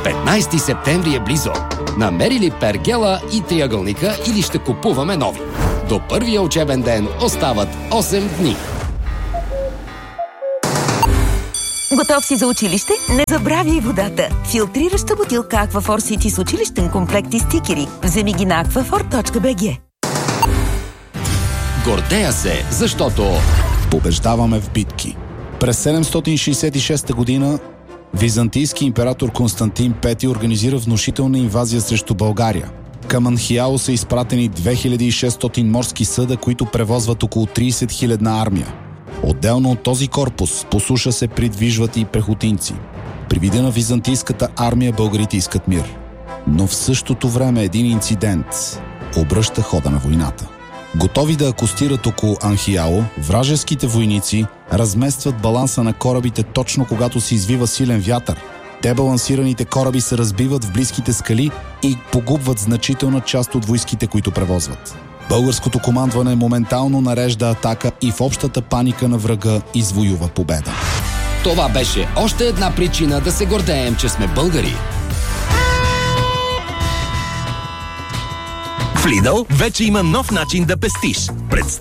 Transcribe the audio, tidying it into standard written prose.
15 септември е близо. Намери ли пергела и триъгълника или ще купуваме нови? До първия учебен ден остават 8 дни. Готов си за училище? Не забравяй водата. Филтрираща бутилка Aquaphor City с училищен комплект и стикери. Вземи ги на aquaphor.bg. Гордея се, защото побеждаваме в битки. През 766 година византийски император Константин V организира внушителна инвазия срещу България. Към Анхияо са изпратени 2600 морски съда, които превозват около 30 000 армия. Отделно от този корпус по суша се придвижват и пехотинци. При вида на византийската армия българите искат мир. Но в същото време един инцидент обръща хода на войната. Готови да акостират около Анхияо, вражеските войници разместват баланса на корабите точно когато се извива силен вятър. Дебалансираните кораби се разбиват в близките скали и погубват значителна част от войските, които превозват. Българското командване моментално нарежда атака и в общата паника на врага извоюва победа. това беше още една причина да се гордеем, че сме българи. В Lidl вече има нов начин да пестиш.